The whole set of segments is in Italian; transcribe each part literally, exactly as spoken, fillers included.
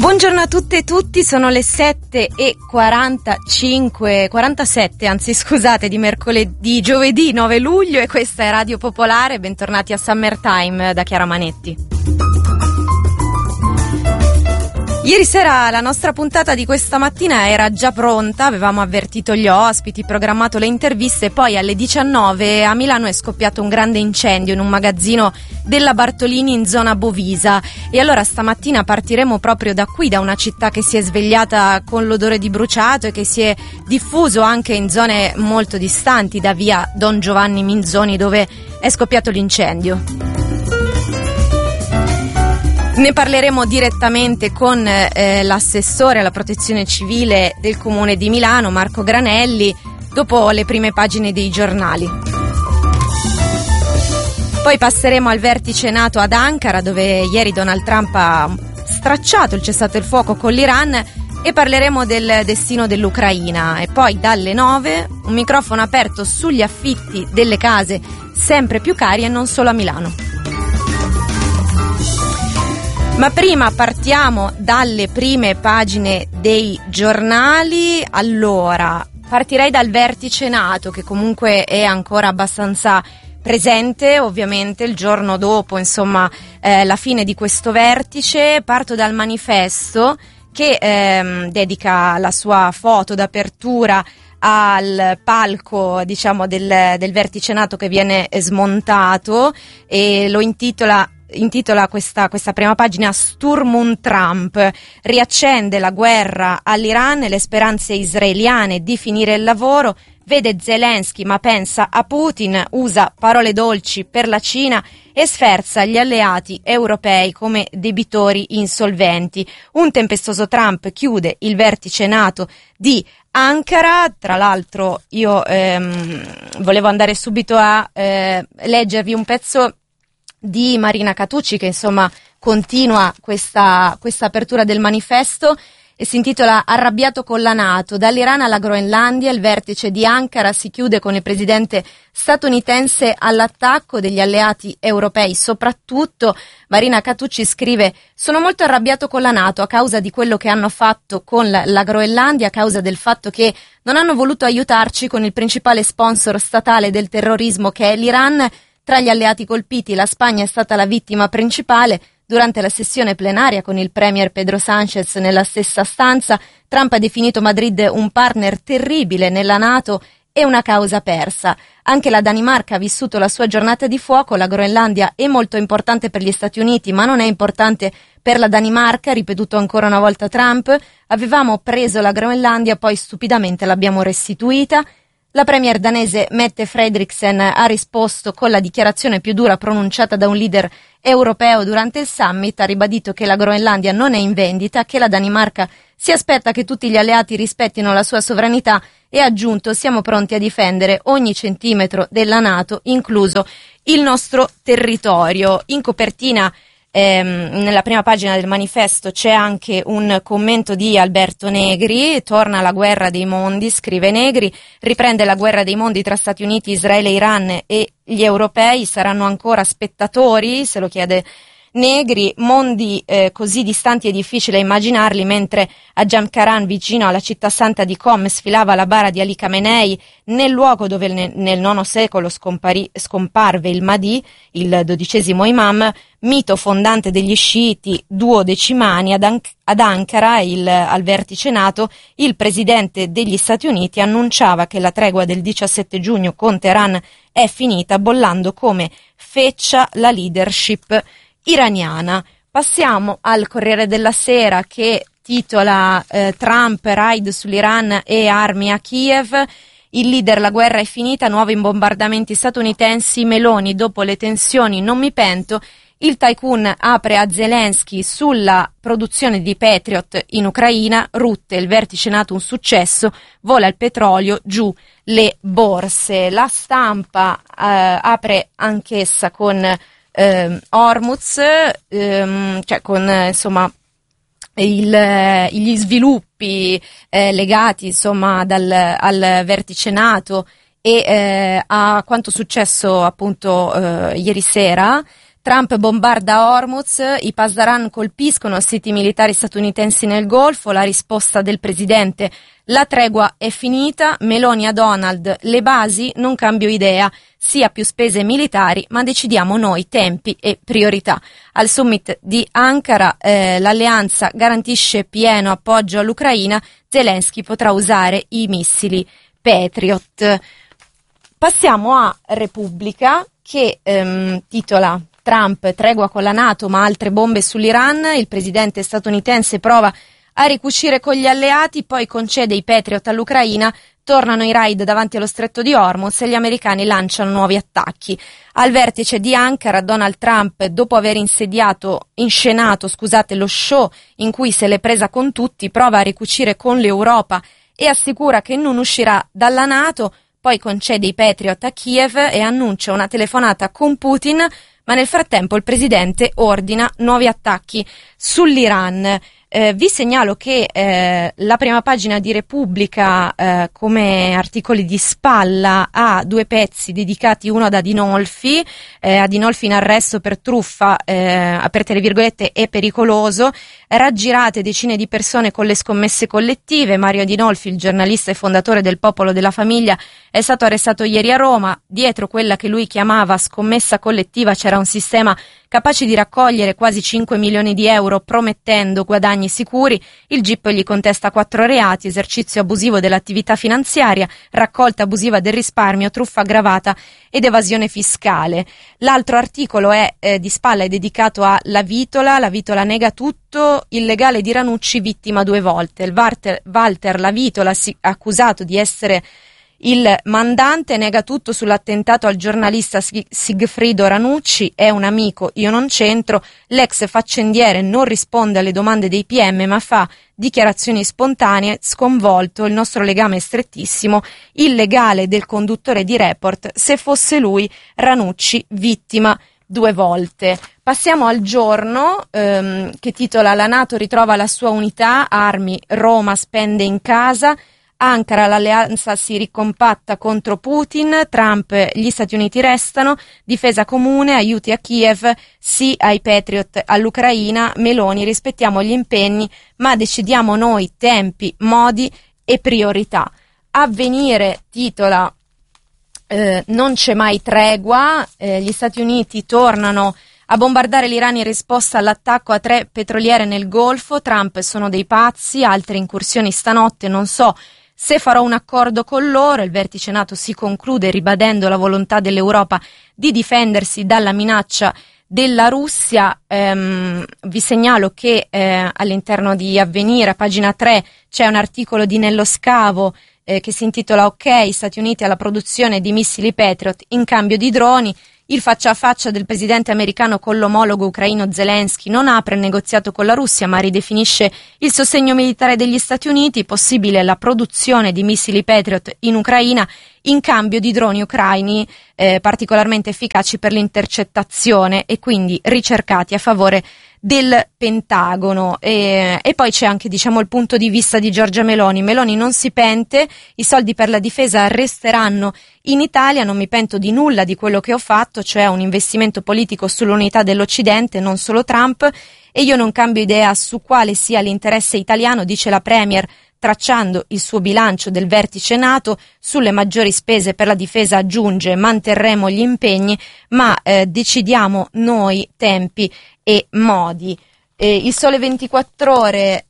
Buongiorno a tutte e tutti, sono le sette e quarantacinque, quarantasette anzi scusate, di mercoledì, giovedì nove luglio, e questa è Radio Popolare. Bentornati a Summertime da Chiara Manetti. Ieri sera la nostra puntata di questa mattina era già pronta, avevamo avvertito gli ospiti, programmato le interviste, poi alle diciannove a Milano è scoppiato un grande incendio in un magazzino della Bartolini in zona Bovisa, e allora stamattina partiremo proprio da qui, da una città che si è svegliata con l'odore di bruciato e che si è diffuso anche in zone molto distanti da via Don Giovanni Minzoni, dove è scoppiato l'incendio. Ne parleremo direttamente con eh, l'assessore alla protezione civile del Comune di Milano, Marco Granelli, dopo le prime pagine dei giornali. Poi passeremo al vertice NATO ad Ankara, dove ieri Donald Trump ha stracciato il cessate il fuoco con l'Iran, e parleremo del destino dell'Ucraina. E poi dalle nove un microfono aperto sugli affitti delle case sempre più cari, e non solo a Milano. Ma prima partiamo dalle prime pagine dei giornali. Allora, partirei dal vertice NATO, che comunque è ancora abbastanza presente, ovviamente il giorno dopo, insomma, eh, la fine di questo vertice. Parto dal Manifesto, che ehm, dedica la sua foto d'apertura al palco, diciamo, del, del vertice NATO che viene smontato, e lo intitola intitola questa, questa prima pagina Sturm und Trump, riaccende la guerra all'Iran e le speranze israeliane di finire il lavoro, vede Zelensky ma pensa a Putin, usa parole dolci per la Cina e sferza gli alleati europei come debitori insolventi. Un tempestoso Trump chiude il vertice NATO di Ankara. Tra l'altro io ehm, volevo andare subito a eh, leggervi un pezzo di Marina Catucci, che insomma continua questa, questa apertura del Manifesto, e si intitola Arrabbiato con la NATO, dall'Iran alla Groenlandia, il vertice di Ankara si chiude con il presidente statunitense all'attacco degli alleati europei. Soprattutto Marina Catucci scrive: sono molto arrabbiato con la NATO a causa di quello che hanno fatto con la, la Groenlandia, a causa del fatto che non hanno voluto aiutarci con il principale sponsor statale del terrorismo, che è l'Iran. Tra gli alleati colpiti la Spagna è stata la vittima principale. Durante la sessione plenaria con il premier Pedro Sánchez nella stessa stanza, Trump ha definito Madrid un partner terribile nella NATO e una causa persa. Anche la Danimarca ha vissuto la sua giornata di fuoco. La Groenlandia è molto importante per gli Stati Uniti, ma non è importante per la Danimarca, ripetuto ancora una volta Trump. Avevamo preso la Groenlandia, poi stupidamente l'abbiamo restituita. La premier danese Mette Frederiksen ha risposto con la dichiarazione più dura pronunciata da un leader europeo durante il summit. Ha ribadito che la Groenlandia non è in vendita, che la Danimarca si aspetta che tutti gli alleati rispettino la sua sovranità, e ha aggiunto: siamo pronti a difendere ogni centimetro della NATO, incluso il nostro territorio. In copertina, Ehm, nella prima pagina del Manifesto, c'è anche un commento di Alberto Negri. Torna la guerra dei mondi, scrive Negri, riprende la guerra dei mondi tra Stati Uniti, Israele, Iran e gli europei. Saranno ancora spettatori? Se lo chiede Negri. Mondi eh, così distanti è difficile immaginarli, mentre a Jamkaran, vicino alla città santa di Qom, sfilava la bara di Ali Khamenei, nel luogo dove ne, nel nono secolo scompari, scomparve il Mahdi, il dodicesimo imam, mito fondante degli sciiti duodecimani. Ad, An- ad Ankara, il, al vertice NATO, il presidente degli Stati Uniti annunciava che la tregua del diciassette giugno con Teheran è finita, bollando come feccia la leadership iraniana. Passiamo al Corriere della Sera, che titola eh, Trump, raid sull'Iran e armi a Kiev. Il leader: la guerra è finita, nuovi bombardamenti statunitensi. Meloni: dopo le tensioni non mi pento. Il tycoon apre a Zelensky sulla produzione di Patriot in Ucraina. Rutte: il vertice NATO un successo, vola il petrolio, giù le borse. La Stampa eh, apre anch'essa con Eh, Hormuz, ehm, cioè con eh, insomma il, eh, gli sviluppi eh, legati insomma dal, al vertice NATO e eh, a quanto successo appunto eh, ieri sera. Trump bombarda Hormuz, i Pasdaran colpiscono siti militari statunitensi nel Golfo, la risposta del presidente: la tregua è finita, Meloni a Donald, le basi, non cambio idea, sia più spese militari, ma decidiamo noi tempi e priorità. Al summit di Ankara eh, l'alleanza garantisce pieno appoggio all'Ucraina, Zelensky potrà usare i missili Patriot. Passiamo a Repubblica, che ehm, titola Trump, tregua con la NATO ma altre bombe sull'Iran, il presidente statunitense prova a ricucire con gli alleati, poi concede i Patriot all'Ucraina, tornano i raid davanti allo stretto di Hormuz e gli americani lanciano nuovi attacchi. Al vertice di Ankara, Donald Trump, dopo aver insediato, inscenato scusate, lo show in cui se l'è presa con tutti, prova a ricucire con l'Europa e assicura che non uscirà dalla NATO, poi concede i Patriot a Kiev e annuncia una telefonata con Putin, ma nel frattempo il presidente ordina nuovi attacchi sull'Iran. Eh, vi segnalo che eh, la prima pagina di Repubblica, eh, come articoli di spalla, ha due pezzi dedicati, uno ad Adinolfi, eh, Adinolfi in arresto per truffa, eh, aperte le virgolette, è pericoloso, raggirate decine di persone con le scommesse collettive. Mario Adinolfi, il giornalista e fondatore del Popolo della Famiglia, è stato arrestato ieri a Roma. Dietro quella che lui chiamava scommessa collettiva c'era un sistema capace di raccogliere quasi cinque milioni di euro promettendo guadagni sicuri. Il G I P gli contesta quattro reati: esercizio abusivo dell'attività finanziaria, raccolta abusiva del risparmio, truffa aggravata ed evasione fiscale. L'altro articolo è eh, di spalla, è dedicato a La Vitola. La Vitola nega tutto, il legale di Ranucci vittima due volte. Il Walter, Walter La Vitola, si, accusato di essere il mandante, nega tutto sull'attentato al giornalista Sigfrido Ranucci, è un amico, io non c'entro. L'ex faccendiere non risponde alle domande dei P M ma fa dichiarazioni spontanee, sconvolto, il nostro legame è strettissimo, il legale del conduttore di Report, se fosse lui, Ranucci vittima due volte. Passiamo al Giorno, ehm, che titola La NATO ritrova la sua unità, armi, Roma spende in casa. Ankara, l'alleanza si ricompatta contro Putin, Trump, gli Stati Uniti restano, difesa comune, aiuti a Kiev, sì ai Patriot all'Ucraina, Meloni, rispettiamo gli impegni, ma decidiamo noi tempi, modi e priorità. Avvenire titola eh, non c'è mai tregua, eh, gli Stati Uniti tornano a bombardare l'Iran in risposta all'attacco a tre petroliere nel Golfo, Trump sono dei pazzi, altre incursioni stanotte, non so se farò un accordo con loro. Il vertice NATO si conclude ribadendo la volontà dell'Europa di difendersi dalla minaccia della Russia. Ehm, vi segnalo che eh, all'interno di Avvenire, a pagina tre, c'è un articolo di Nello Scavo eh, che si intitola Ok, Stati Uniti alla produzione di missili Patriot in cambio di droni. Il faccia a faccia del presidente americano con l'omologo ucraino Zelensky non apre il negoziato con la Russia, ma ridefinisce il sostegno militare degli Stati Uniti, possibile la produzione di missili Patriot in Ucraina in cambio di droni ucraini eh, particolarmente efficaci per l'intercettazione e quindi ricercati a favore del Pentagono. E, e poi c'è anche, diciamo, il punto di vista di Giorgia Meloni. Meloni non si pente, i soldi per la difesa resteranno in Italia, non mi pento di nulla di quello che ho fatto, cioè un investimento politico sull'unità dell'Occidente, non solo Trump, e io non cambio idea su quale sia l'interesse italiano, dice la Premier, tracciando il suo bilancio del vertice NATO. Sulle maggiori spese per la difesa aggiunge: manterremo gli impegni, ma eh, decidiamo noi tempi e modi. Eh, il Sole ventiquattro Ore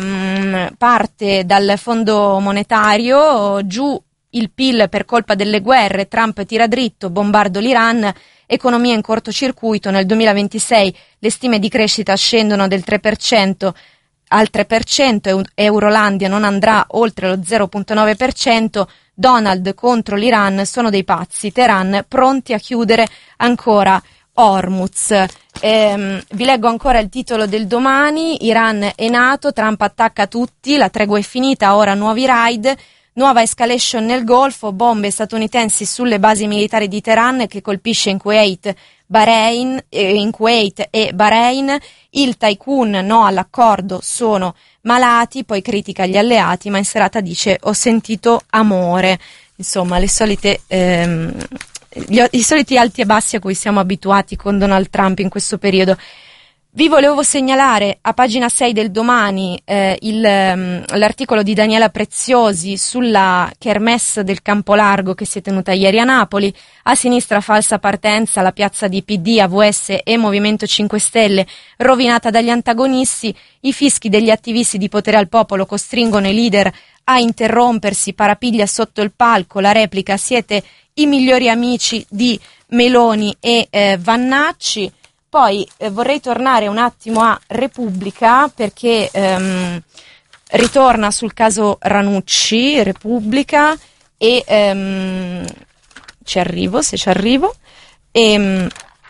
ehm, parte dal Fondo Monetario, giù il P I L per colpa delle guerre, Trump tira dritto, bombardo l'Iran, economia in cortocircuito, nel duemilaventisei le stime di crescita scendono del tre per cento al tre per cento, Eurolandia non andrà oltre lo zero virgola nove per cento, Donald contro l'Iran, sono dei pazzi, Teheran pronti a chiudere ancora Hormuz. Ehm, vi leggo ancora il titolo del Domani: Iran e NATO, Trump attacca tutti, la tregua è finita, ora nuovi raid. Nuova escalation nel Golfo, bombe statunitensi sulle basi militari di Teheran che colpisce in Kuwait, Bahrain, eh, in Kuwait e Bahrain. Il tycoon no all'accordo, sono malati, poi critica gli alleati, ma in serata dice ho sentito amore. Insomma, le solite ehm, gli, i soliti alti e bassi a cui siamo abituati con Donald Trump in questo periodo. Vi volevo segnalare a pagina sei del Domani eh, il, um, l'articolo di Daniela Preziosi sulla kermesse del Campo Largo che si è tenuta ieri a Napoli. A sinistra falsa partenza, la piazza di P D, A V S e Movimento cinque Stelle rovinata dagli antagonisti. I fischi degli attivisti di Potere al Popolo costringono i leader a interrompersi, parapiglia sotto il palco, la replica siete i migliori amici di Meloni e eh, Vannacci. Poi eh, vorrei tornare un attimo a Repubblica perché ehm, ritorna sul caso Ranucci, Repubblica, e ehm, ci arrivo, se ci arrivo, e,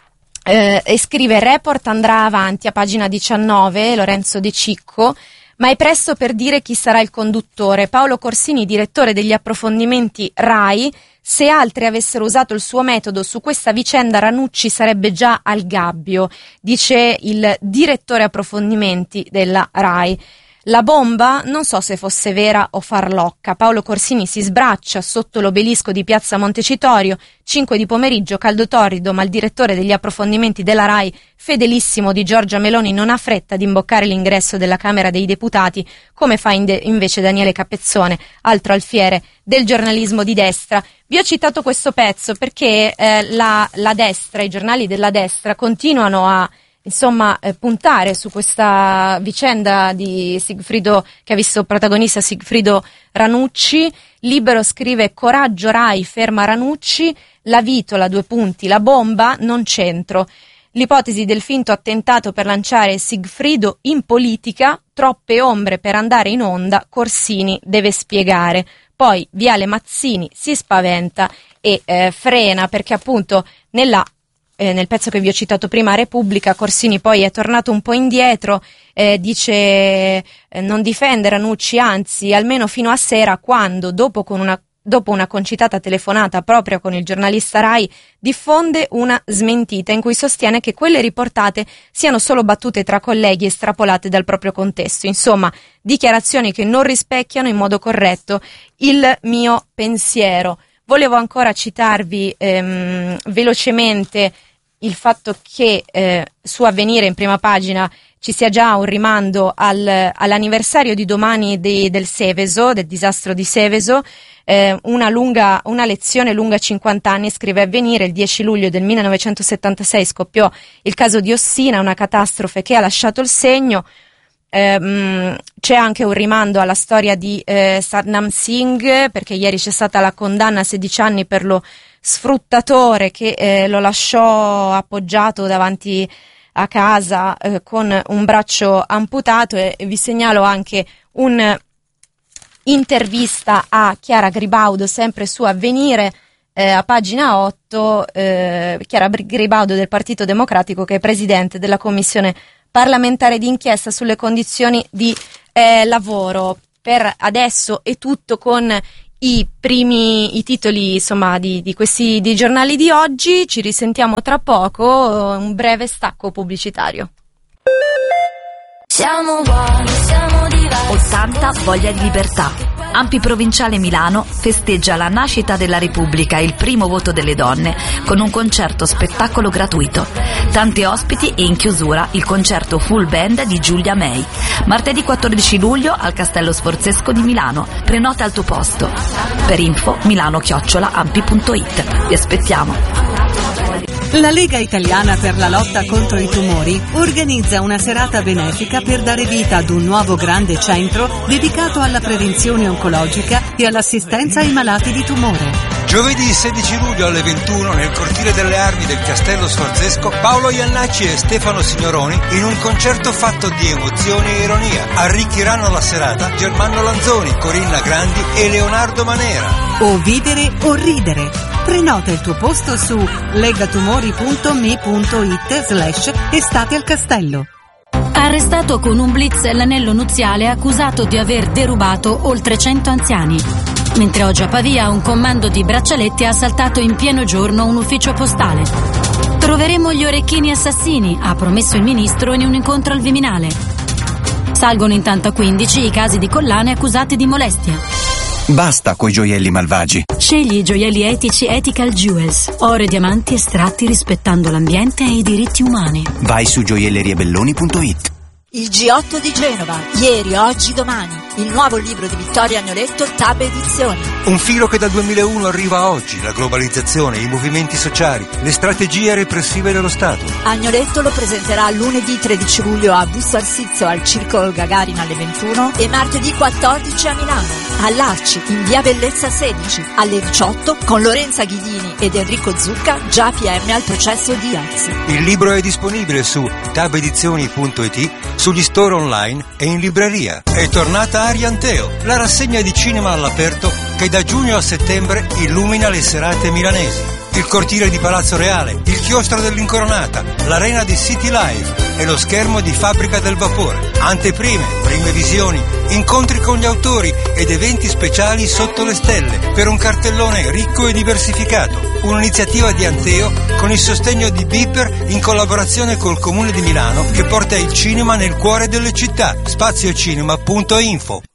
eh, e scrive: Report andrà avanti a pagina diciannove, Lorenzo De Cicco, ma è presto per dire chi sarà il conduttore. Paolo Corsini, direttore degli approfondimenti RAI, se altri avessero usato il suo metodo su questa vicenda Ranucci sarebbe già al gabbio, dice il direttore approfondimenti della RAI. La bomba non so se fosse vera o farlocca. Paolo Corsini si sbraccia sotto l'obelisco di piazza Montecitorio, cinque di pomeriggio, caldo torrido, ma il direttore degli approfondimenti della RAI, fedelissimo di Giorgia Meloni, non ha fretta di imboccare l'ingresso della Camera dei Deputati, come fa inde- invece Daniele Capezzone, altro alfiere del giornalismo di destra. Vi ho citato questo pezzo perché eh, la, la destra, i giornali della destra continuano a insomma eh, puntare su questa vicenda di Sigfrido, che ha visto protagonista Sigfrido Ranucci. Libero scrive: coraggio RAI, ferma Ranucci, la vitola, due punti, la bomba, non c'entro. L'ipotesi del finto attentato per lanciare Sigfrido in politica, troppe ombre per andare in onda, Corsini deve spiegare. Poi Viale Mazzini si spaventa e eh, frena perché appunto nella Eh, nel pezzo che vi ho citato prima, Repubblica, Corsini poi è tornato un po' indietro, eh, dice eh, non difende Ranucci, anzi almeno fino a sera, quando dopo, con una, dopo una concitata telefonata proprio con il giornalista RAI diffonde una smentita in cui sostiene che quelle riportate siano solo battute tra colleghi estrapolate dal proprio contesto. Insomma, dichiarazioni che non rispecchiano in modo corretto il mio pensiero. Volevo ancora citarvi ehm, velocemente il fatto che eh, su Avvenire in prima pagina ci sia già un rimando al, all'anniversario di domani de, del Seveso, del disastro di Seveso, eh, una, lunga, una lezione lunga cinquanta anni, scrive Avvenire. Il dieci luglio del millenovecentosettantasei scoppiò il caso di Ossina, una catastrofe che ha lasciato il segno. Eh, mh, c'è anche un rimando alla storia di eh, Satnam Singh, perché ieri c'è stata la condanna a sedici anni per lo sfruttatore che eh, lo lasciò appoggiato davanti a casa eh, con un braccio amputato, e, e vi segnalo anche un'intervista a Chiara Gribaudo sempre su Avvenire eh, a pagina otto, eh, Chiara Gribaudo del Partito Democratico, che è presidente della commissione parlamentare d'inchiesta sulle condizioni di eh, lavoro. Per adesso è tutto con i primi i titoli insomma di, di questi di giornali di oggi. Ci risentiamo tra poco, un breve stacco pubblicitario. Siamo uguali, siamo diversi. ottanta voglia di libertà. Ampi Provinciale Milano festeggia la nascita della Repubblica e il primo voto delle donne con un concerto spettacolo gratuito. Tanti ospiti e in chiusura il concerto full band di Giulia May. Martedì quattordici luglio al Castello Sforzesco di Milano. Prenota al tuo posto. Per info milano chiocciola ampi punto it. Vi aspettiamo. La Lega Italiana per la lotta contro i tumori organizza una serata benefica per dare vita ad un nuovo grande centro dedicato alla prevenzione oncologica e all'assistenza ai malati di tumore. Giovedì sedici luglio alle ventuno nel cortile delle armi del Castello Sforzesco, Paolo Iannacci e Stefano Signoroni in un concerto fatto di emozioni e ironia. Arricchiranno la serata Germano Lanzoni, Corinna Grandi e Leonardo Manera. O vivere o ridere. Prenota il tuo posto su legatumori punto me punto it slash estate al castello. Arrestato con un blitz l'anello nuziale accusato di aver derubato oltre cento anziani. Mentre oggi a Pavia un comando di braccialetti ha assaltato in pieno giorno un ufficio postale. Troveremo gli orecchini assassini, ha promesso il ministro in un incontro al Viminale. Salgono intanto a quindici i casi di collane accusati di molestia. Basta coi gioielli malvagi. Scegli i gioielli etici Ethical Jewels. Oro e diamanti estratti rispettando l'ambiente e i diritti umani. Vai su gioielleriabelloni punto it. Il G otto di Genova, ieri, oggi, domani. Il nuovo libro di Vittorio Agnoletto, Tab Edizioni. Un filo che dal duemilauno arriva a oggi, la globalizzazione, i movimenti sociali, le strategie repressive dello Stato. Agnoletto lo presenterà lunedì tredici luglio a Busto Arsizio al Circolo Gagarin alle ventuno e martedì quattordici a Milano, all'Arci, in via Bellezza sedici, alle diciotto, con Lorenza Ghidini ed Enrico Zucca, già P M al processo Diaz. Il libro è disponibile su tab edizioni punto it, sugli store online e in libreria. È tornata Arianteo, la rassegna di cinema all'aperto che da giugno a settembre illumina le serate milanesi. Il cortile di Palazzo Reale, il chiostro dell'Incoronata, l'arena di City Live e lo schermo di Fabbrica del Vapore. Anteprime, prime visioni, incontri con gli autori ed eventi speciali sotto le stelle per un cartellone ricco e diversificato. Un'iniziativa di Anteo con il sostegno di Beeper in collaborazione col Comune di Milano che porta il cinema nel cuore delle città. spaziocinema punto info.